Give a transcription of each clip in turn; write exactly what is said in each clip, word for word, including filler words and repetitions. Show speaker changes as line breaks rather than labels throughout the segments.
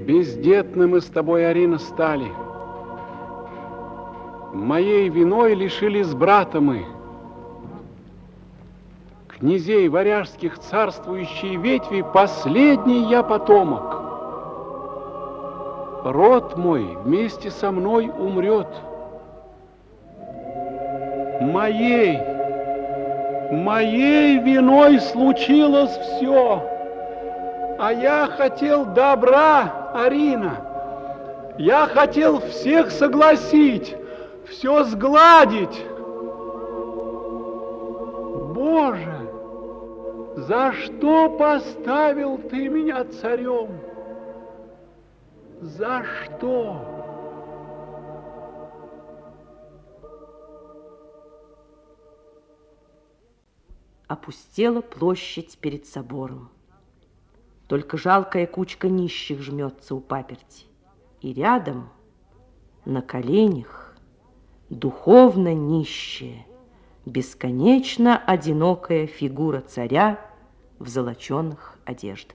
Бездетны мы с тобой, Арина, стали. Моей виной лишились брата мы. Князей варяжских царствующей ветви последний я потомок. Род мой вместе со мной умрет. Моей, моей виной случилось все. А я хотел добра, Арина. Я хотел всех согласить, все сгладить. Боже, за что поставил ты меня царем? За что?
Опустела площадь перед собором. Только жалкая кучка нищих жмется у паперти. И рядом, на коленях, духовно нищая, бесконечно одинокая фигура царя в золоченых одеждах.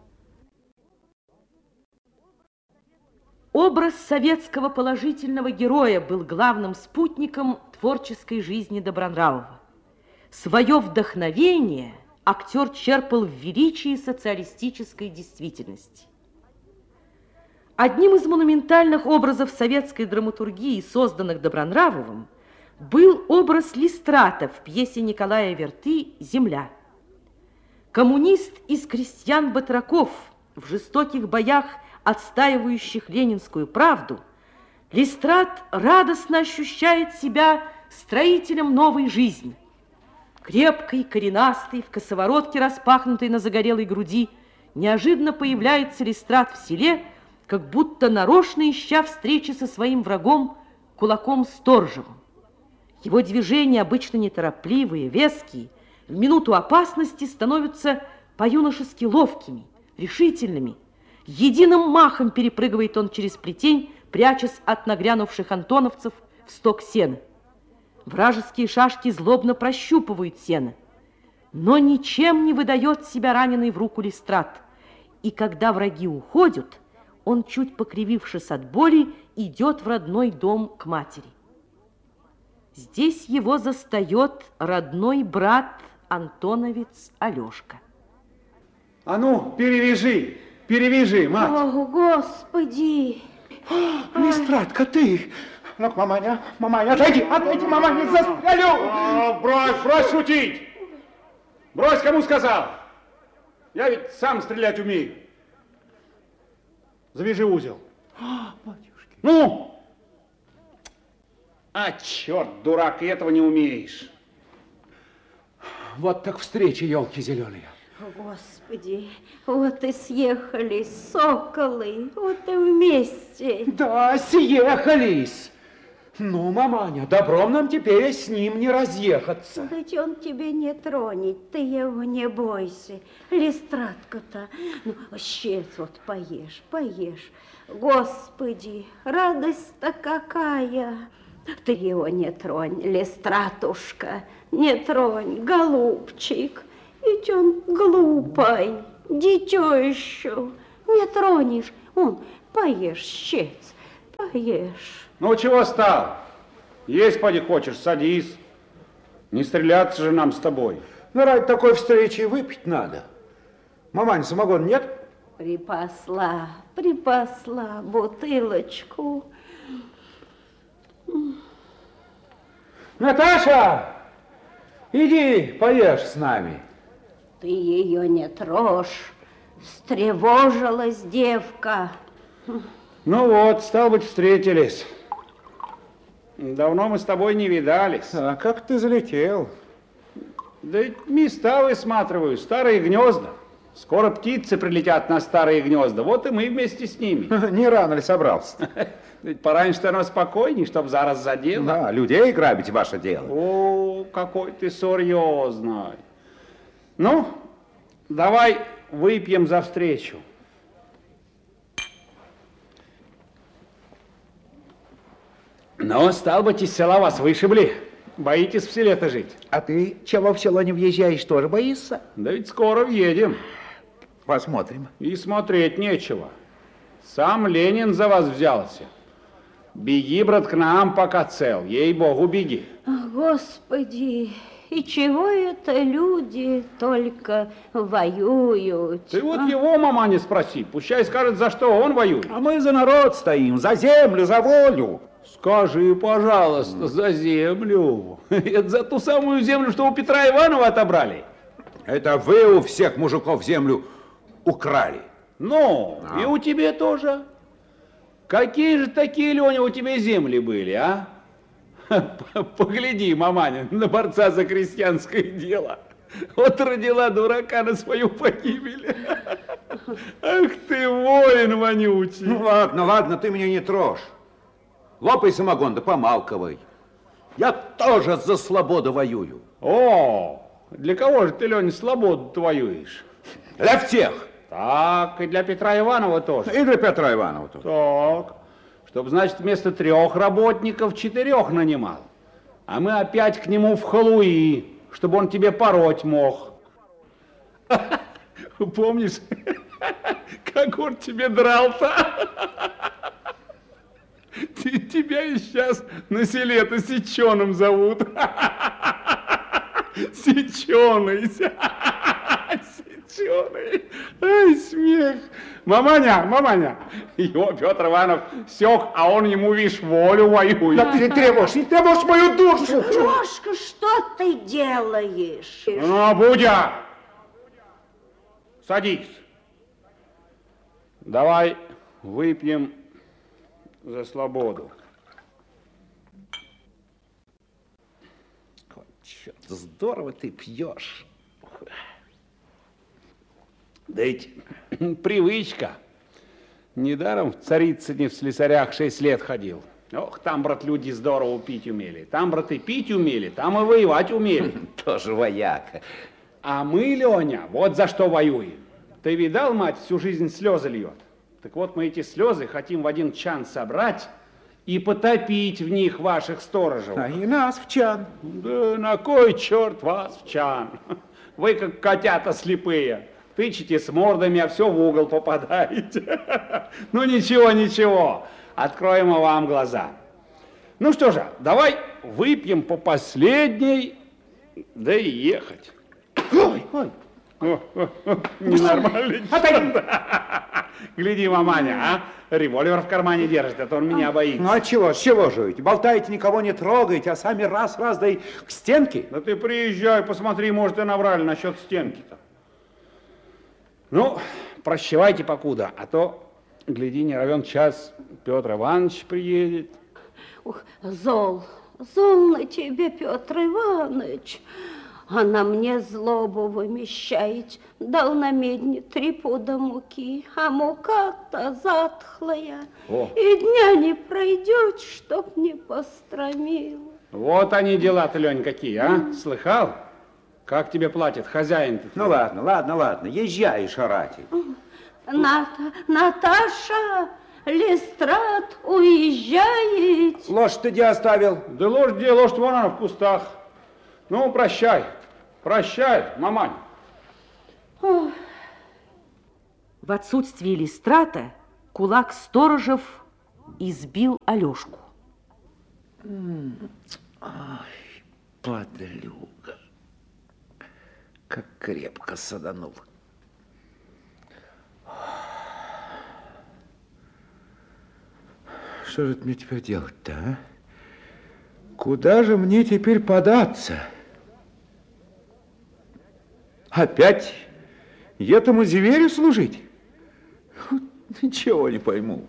Образ советского положительного героя был главным спутником творческой жизни Добронравова. Свое вдохновение актер черпал в величии социалистической действительности. Одним из монументальных образов советской драматургии, созданных Добронравовым, был образ Листрата в пьесе Николая Верты «Земля». Коммунист из крестьян-батраков, в жестоких боях отстаивающих ленинскую правду, Листрат радостно ощущает себя строителем новой жизни. Крепкий, коренастый, в косоворотке, распахнутой на загорелой груди, неожиданно появляется Листрат в селе, как будто нарочно ища встречи со своим врагом, кулаком Сторжевым. Его движения, обычно неторопливые, веские, в минуту опасности становятся по-юношески ловкими, решительными. Единым махом перепрыгивает он через плетень, прячась от нагрянувших антоновцев в сток сена. Вражеские шашки злобно прощупывают сено, но ничем не выдает себя раненый в руку Листрат. И когда враги уходят, он, чуть покривившись от боли, идет в родной дом к матери. Здесь его застает родной брат антоновец Алешка.
А ну, перевяжи, перевяжи, мать.
О, Господи!
Листратка, ты... Ну-ка, маманя, маманя, отойди, отойди, маманя, застрелю!
А, брось, брось шутить! Брось, кому сказал! Я ведь сам стрелять умею. Завяжи узел.
А, батюшки.
Ну! А, черт, дурак, и этого не умеешь.
Вот так встреча, елки зеленые.
О, Господи, вот и съехались соколы, вот и вместе.
Да, съехались. Ну, маманя, добром нам теперь с ним не разъехаться.
Ведь он тебе не тронет, ты его не бойся. Листратка-то, ну, щец вот поешь, поешь. Господи, радость-то какая. Ты его не тронь, Листратушка, не тронь, голубчик. Ведь он глупый, дитё еще. Не тронешь, он, поешь, щец, поешь.
Ну, чего стал? Есть, поди, хочешь, садись. Не стреляться же нам с тобой.
Ну, ради такой встречи выпить надо. Мамань, самогон нет?
Припасла, припасла бутылочку.
Наташа, иди поешь с нами.
Ты ее не трожь, встревожилась девка.
Ну вот, стал быть, встретились. Давно мы с тобой не видались.
А как ты залетел?
Да ведь места высматриваю, старые гнезда. Скоро птицы прилетят на старые гнезда, вот и мы вместе с ними.
Не рано ли собрался?
Ведь пораньше-то оно спокойней, чтоб зараз за дело.
Да, людей грабить ваше дело.
О, какой ты серьезный. Ну, давай выпьем за встречу. Ну, стал быть, из села вас вышибли. Боитесь в селе-то жить?
А ты чего в село не въезжаешь, тоже боишься?
Да ведь скоро въедем.
Посмотрим.
И смотреть нечего. Сам Ленин за вас взялся. Беги, брат, к нам, пока цел. Ей-богу, беги.
Господи, и чего это люди только воюют?
Ты вот его, мама, не спроси. Пущай скажет, за что он воюет.
А мы за народ стоим, за землю, за волю.
Скажи, пожалуйста, за землю. Это за ту самую землю, что у Петра Иванова отобрали.
Это вы у всех мужиков землю украли.
Ну,
А.
и у тебя тоже. Какие же такие, Леня, у тебя земли были, а? Погляди, маманя, на борца за крестьянское дело. Вот родила дурака на свою погибель. Ах ты, воин вонючий.
Ну ладно, ладно, ты меня не трожь. Лопай самогон, да помалковай. Я тоже за свободу воюю.
О, для кого же ты, Леня, свободу воюешь?
Для всех.
Так, и для Петра Иванова тоже.
И для Петра Иванова тоже.
Так, чтобы, значит, вместо трех работников четырех нанимал. А мы опять к нему в халуи, чтобы он тебе пороть мог. Помнишь, как он тебе драл-то? Тебя и сейчас на селе-то Сеченым зовут. Сеченый. Сеченый. Ай, смех. Маманя, маманя. Его Петр Иванов сёк, а он ему, видишь, волю воюет.
Да ты требуешь, не требуешь мою душу.
Прошка, что ты делаешь?
Ну, Будя, садись. Давай выпьем за свободу.
Черт, здорово ты пьешь.
Да ведь привычка. Недаром в Царицыне в слесарях шесть лет ходил. Ох, там, брат, люди здорово пить умели. Там, брат, и пить умели, там и воевать умели.
Тоже вояка.
А мы, Леня, вот за что воюем. Ты видал, мать, всю жизнь слезы льет? Так вот, мы эти слезы хотим в один чан собрать и потопить в них ваших сторожев.
А и нас в чан.
Да на кой черт вас в чан? Вы как котята слепые. Тычете с мордами, а все в угол попадаете. Ну ничего, ничего. Откроем вам глаза. Ну что же, давай выпьем по последней, да и ехать.
Ой, ой.
О, о, о, ненормальный. Гляди, маманя, а? Револьвер в кармане держит, а то он меня боится.
Ну а чего, с чего же ведь? Болтаете, никого не трогаете, а сами раз-раз, да и к стенке.
Да ты приезжай, посмотри, может, и наврали насчет стенки-то. Ну, прощавайте покуда, а то, гляди, не равен час, Петр Иванович приедет.
Ух, зол, зол на тебе, Петр Иванович. А на мне злобу вымещает. Дал на медне три пуда муки, а мука-то затхлая.
О.
И дня не пройдет, чтоб не постромил.
Вот они дела-то, Лень, какие, а? Слыхал? Как тебе платит хозяин-то?
Ну ладно, ладно, ладно, езжай, шаратель.
Ната, Наташа, Листрат уезжает.
Лошадь ты где оставил?
Да лошадь где? Лошадь вон она в кустах. Ну, прощай, прощай, мамань.
В отсутствие Листрата кулак Сторожев избил Алешку.
Ай, подлюга. Как крепко саданул. Что же мне теперь делать-то, а? Куда же мне теперь податься? Опять этому зверю служить? Ничего не пойму.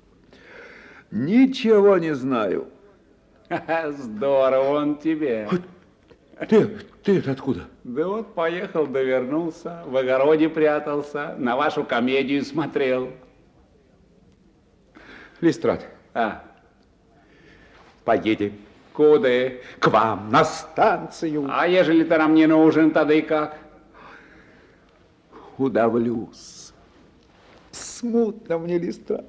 Ничего не знаю.
Здорово он тебе.
Ты, ты это откуда?
Да вот поехал, да вернулся, в огороде прятался, на вашу комедию смотрел.
Листрат,
А,
поедем
куда?
к вам на станцию.
А ежели ты нам не нужен, тогда и как?
Удавлюсь. Смутно мне, Листрат.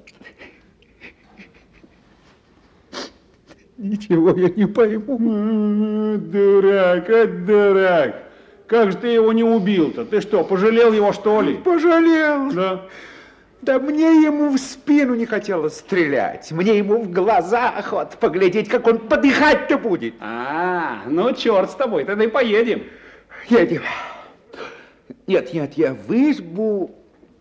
Ничего я не пойму.
Дурак, а дурак. Как же ты его не убил-то? Ты что, пожалел его, что ли?
Пожалел.
Да.
Да мне ему в спину не хотелось стрелять. Мне ему в глаза охота поглядеть, как он подыхать-то будет.
А, ну черт с тобой, тогда и поедем.
Едем. Нет, нет, я в избу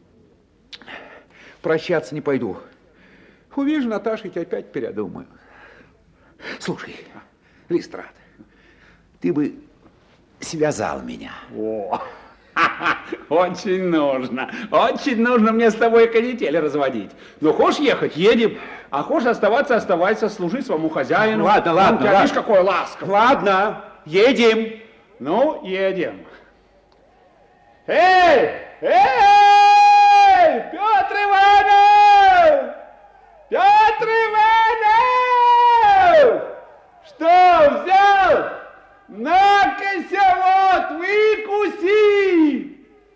прощаться не пойду. Увижу Наташу, и опять передумаю. Слушай, Листрат, ты бы связал меня.
О, очень нужно, очень нужно мне с тобой канители разводить. Ну, хочешь ехать, едем, а хочешь оставаться, оставайся, служи своему хозяину.
Ладно, ладно,
Он тебя,
ладно.
видишь, какой ласковый.
Ладно, едем.
Ну, едем. Эй, эй, Петр Иванов! Петр Иванов! Что взял? На-ка вот, выкуси!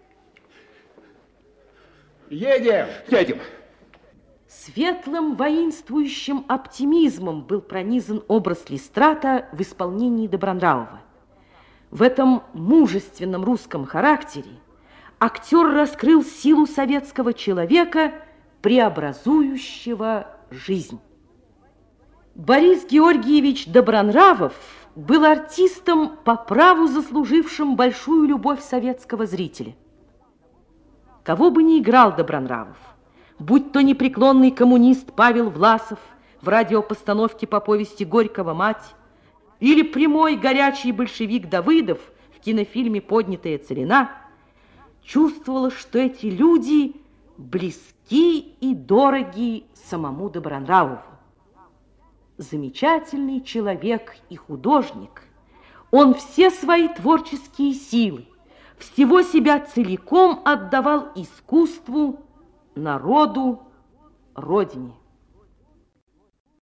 Едем.
Едем.
Светлым воинствующим оптимизмом был пронизан образ Листрата в исполнении Добронравова. В этом мужественном русском характере актер раскрыл силу советского человека, преобразующего жизнь. Борис Георгиевич Добронравов был артистом, по праву заслужившим большую любовь советского зрителя. Кого бы ни играл Добронравов, будь то непреклонный коммунист Павел Власов в радиопостановке по повести Горького «Мать», или прямой горячий большевик Давыдов в кинофильме «Поднятая целина», чувствовала, что эти люди близки и дороги самому Добронравову. Замечательный человек и художник, он все свои творческие силы, всего себя целиком отдавал искусству, народу, родине.